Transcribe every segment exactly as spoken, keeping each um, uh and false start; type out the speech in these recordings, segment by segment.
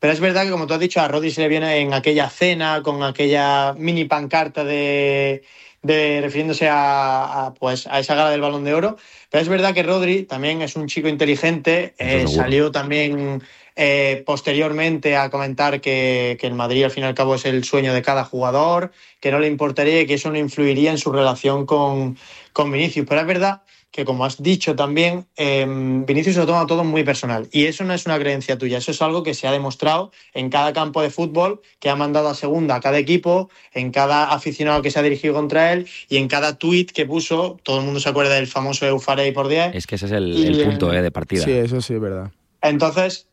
Pero es verdad que, como tú has dicho, a Rodri se le viene en aquella cena con aquella mini pancarta de, de refiriéndose a, a, pues, a esa gala del Balón de Oro. Pero es verdad que Rodri también es un chico inteligente, eh, salió también eh, posteriormente a comentar que, que el Madrid al fin y al cabo es el sueño de cada jugador, que no le importaría y que eso no influiría en su relación con, con Vinicius. Pero es verdad que, como has dicho también, eh, Vinicius se lo toma todo muy personal. Y eso no es una creencia tuya, eso es algo que se ha demostrado en cada campo de fútbol, que ha mandado a segunda a cada equipo, en cada aficionado que se ha dirigido contra él y en cada tuit que puso. Todo el mundo se acuerda del famoso Eufarei por diez. Es que ese es el, y, el punto eh, de partida. Sí, eso sí es verdad. Entonces,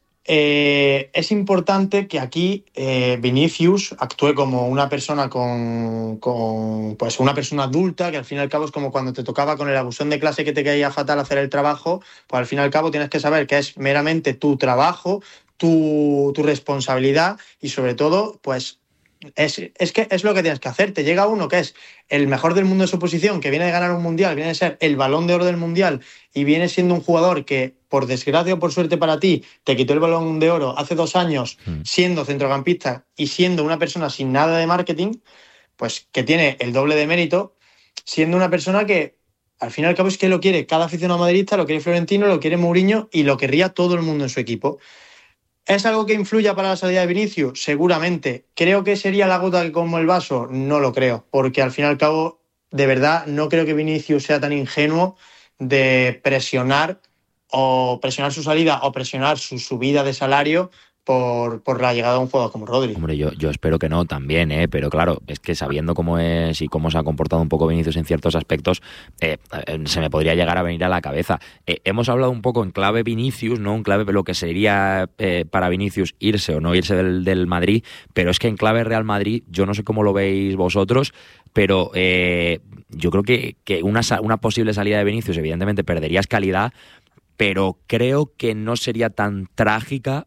eh, es importante que aquí eh, Vinicius actúe como una persona con, con pues una persona adulta, que al fin y al cabo es como cuando te tocaba con el abusón de clase que te caía fatal hacer el trabajo. Pues al fin y al cabo tienes que saber que es meramente tu trabajo, tu, tu responsabilidad y sobre todo, pues Es, es que es lo que tienes que hacer. Te llega uno que es el mejor del mundo en su posición, que viene de ganar un mundial, viene de ser el Balón de Oro del mundial y viene siendo un jugador que, por desgracia o por suerte para ti, te quitó el Balón de Oro hace dos años siendo centrocampista y siendo una persona sin nada de marketing, pues que tiene el doble de mérito, siendo una persona que al fin y al cabo es que lo quiere cada aficionado madridista, lo quiere Florentino, lo quiere Mourinho y lo querría todo el mundo en su equipo. ¿Es algo que influya para la salida de Vinicius? Seguramente. ¿Creo que sería la gota que colmó el vaso? No lo creo, porque al fin y al cabo, de verdad, no creo que Vinicius sea tan ingenuo de presionar o presionar su salida o presionar su subida de salario por, por la llegada de un jugador como Rodri. Hombre, yo, yo espero que no también, ¿eh? Pero claro, es que sabiendo cómo es y cómo se ha comportado un poco Vinicius en ciertos aspectos, eh, se me podría llegar a venir a la cabeza. Eh, hemos hablado un poco en clave Vinicius, ¿no? En clave lo que sería eh, para Vinicius irse o no irse del, del Madrid, pero es que en clave Real Madrid, yo no sé cómo lo veis vosotros, pero eh, yo creo que, que una, una posible salida de Vinicius evidentemente perderías calidad, pero creo que no sería tan trágica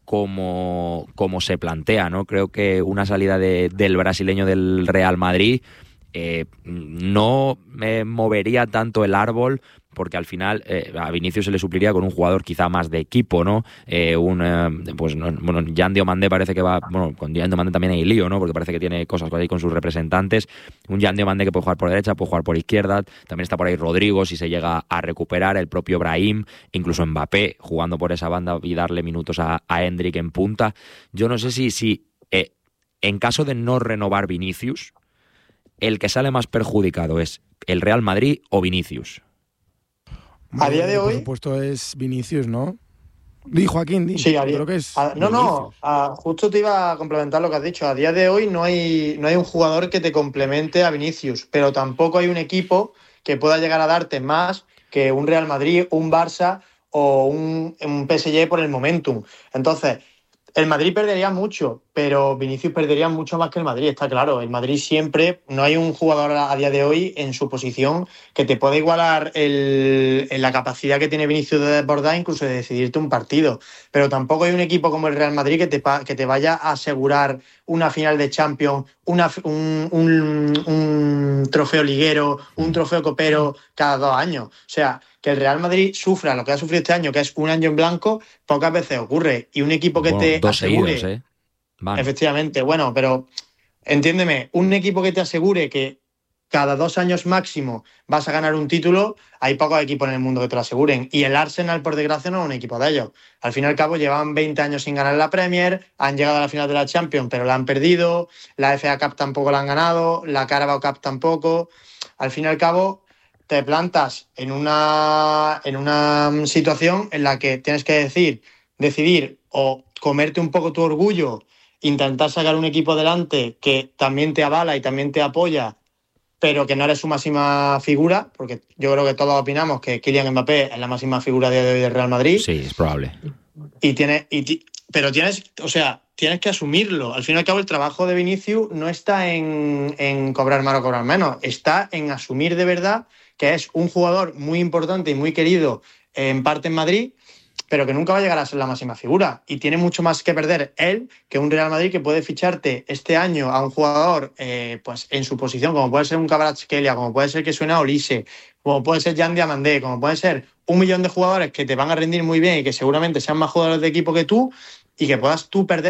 como, como se plantea, ¿no? Creo que una salida de, del brasileño del Real Madrid eh, no me movería tanto el árbol, porque al final eh, a Vinicius se le supliría con un jugador quizá más de equipo, ¿no? Eh, un, eh, pues, no, bueno, Yan Diomandé parece que va, bueno, con Yan Diomandé también hay lío, ¿no? Porque parece que tiene cosas ahí con sus representantes. Un Yan Diomandé que puede jugar por derecha, puede jugar por izquierda, también está por ahí Rodrigo, si se llega a recuperar, el propio Brahim, incluso Mbappé jugando por esa banda y darle minutos a, a Endrick en punta. Yo no sé si, si eh, en caso de no renovar Vinicius, el que sale más perjudicado es el Real Madrid o Vinicius. A día de hoy... Por supuesto es Vinicius, ¿no? Di, Joaquín, di. Sí, a día, creo que es a, no, no, a, justo te iba a complementar lo que has dicho. A día de hoy no hay, no hay un jugador que te complemente a Vinicius, pero tampoco hay un equipo que pueda llegar a darte más que un Real Madrid, un Barça o un, un P S G por el momentum. Entonces, el Madrid perdería mucho, pero Vinicius perdería mucho más que el Madrid, está claro. El Madrid siempre, no hay un jugador a día de hoy en su posición que te pueda igualar el, en la capacidad que tiene Vinicius de desbordar, incluso de decidirte un partido. Pero tampoco hay un equipo como el Real Madrid que te, que te vaya a asegurar una final de Champions, una, un, un, un trofeo liguero, un trofeo copero cada dos años. O sea, que el Real Madrid sufra lo que ha sufrido este año, que es un año en blanco, pocas veces ocurre. Y un equipo que bueno, te dos asegure... Seguidos, ¿eh? Vale. Efectivamente, bueno, pero entiéndeme, un equipo que te asegure que cada dos años máximo vas a ganar un título, hay pocos equipos en el mundo que te lo aseguren. Y el Arsenal, por desgracia, no es un equipo de ellos. Al fin y al cabo, llevan veinte años sin ganar la Premier, han llegado a la final de la Champions, pero la han perdido, la F A Cup tampoco la han ganado, la Carabao Cup tampoco. Al fin y al cabo, te plantas en una, en una situación en la que tienes que decir, decidir o comerte un poco tu orgullo, intentar sacar un equipo adelante que también te avala y también te apoya, pero que no eres su máxima figura, porque yo creo que todos opinamos que Kylian Mbappé es la máxima figura de hoy del Real Madrid. Sí, es probable. Y tiene, y, pero tienes, o sea, tienes que asumirlo. Al fin y al cabo, el trabajo de Vinicius no está en, en cobrar más o cobrar menos, está en asumir de verdad que es un jugador muy importante y muy querido en parte en Madrid, pero que nunca va a llegar a ser la máxima figura. Y tiene mucho más que perder él que un Real Madrid que puede ficharte este año a un jugador eh, pues en su posición, como puede ser un Kvaratskhelia, como puede ser que suene a Olise, como puede ser Yan Diomandé, como puede ser un millón de jugadores que te van a rendir muy bien y que seguramente sean más jugadores de equipo que tú y que puedas tú perder